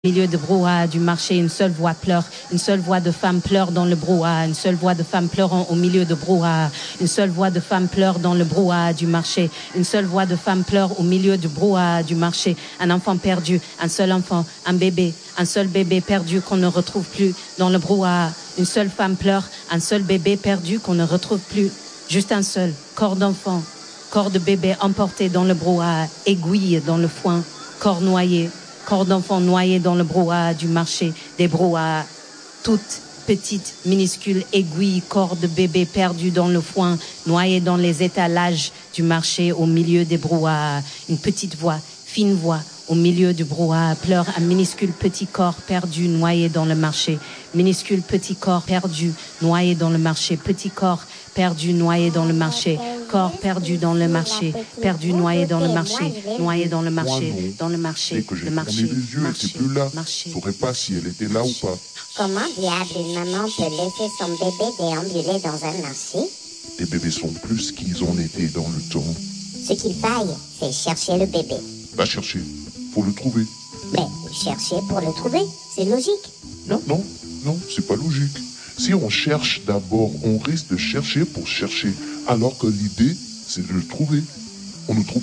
Milieu de brouhaha du marché, une seule voix pleure, une seule voix de femme pleure dans le brouhaha, une seule voix de femme pleurant au milieu de brouhaha, une seule voix de femme pleure dans le brouhaha du marché, une seule voix de femme pleure au milieu du brouhaha du marché, un enfant perdu, un seul enfant, un seul bébé perdu qu'on ne retrouve plus dans le brouhaha, une seule femme pleure, un seul bébé perdu qu'on ne retrouve plus, juste un seul corps d'enfant, corps de bébé emporté dans le brouhaha, aiguille dans le foin, corps noyé. Corps d'enfant noyé dans le brouhaha du marché, des brouhahas, toutes petites, minuscules aiguilles, corps de bébé perdu dans le foin, noyé dans les étalages du marché au milieu des brouhahas. Une petite voix, fine voix, au milieu du brouhaha, pleure un minuscule petit corps perdu, noyé dans le marché. Minuscule petit corps perdu, noyé dans le marché. Petit corps perdu, noyé dans le marché. Corps perdu dans le marché. Perdu, noyé dans le marché. Noyé dans le marché. Dans le marché. Dès que j'ai le tourné marché. les yeux, elle était plus là. Marché. Je saurais pas si elle était là ou pas. Comment diable une maman peut laisser son bébé déambuler dans un marché? Les bébés sont plus ce qu'ils ont été dans le temps. Ce qu'il faille, c'est chercher le bébé. Va chercher. Faut le trouver. Mais chercher pour le trouver, c'est logique. Non, c'est pas logique. Si on cherche d'abord, on risque de chercher pour chercher. Alors que l'idée, c'est de le trouver. On ne trouve